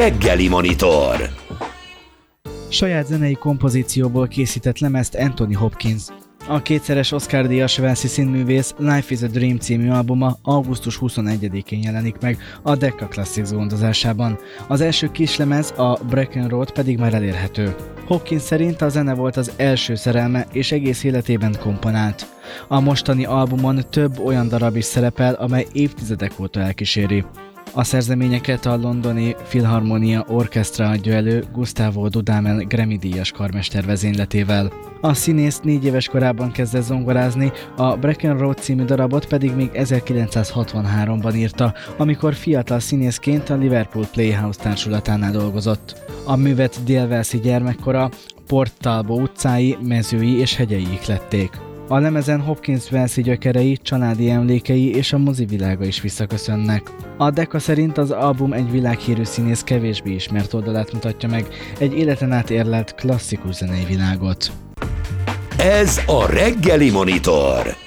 Reggeli Monitor. Saját zenei kompozícióból készített lemezt Anthony Hopkins. A kétszeres Oscar-díjas walesi színművész Life is a Dream című albuma augusztus 21-én jelenik meg a Decca Classics gondozásában. Az első kislemez, a Breckenroad pedig már elérhető. Hopkins szerint a zene volt az első szerelme, és egész életében komponált. A mostani albumon több olyan darab is szerepel, amely évtizedek óta elkíséri. A szerzeményeket a londoni Philharmonia Orchestra adja elő Gustavo Dudamel Grammy-díjas karmester vezényletével. A színész 4 éves korában kezdett zongorázni, a Breckenroad című darabot pedig még 1963-ban írta, amikor fiatal színészként a Liverpool Playhouse társulatánál dolgozott. A művet délwalesi gyermekkora, Port Talbot utcái, mezői és hegyei ihlették. A lemezen Hopkins walesi gyökerei, családi emlékei és a mozivilága is visszaköszönnek. A Decca szerint az album egy világhírű színész kevésbé ismert oldalát mutatja meg, egy életen át érlelt klasszikus zenei világot. Ez a Reggeli Monitor.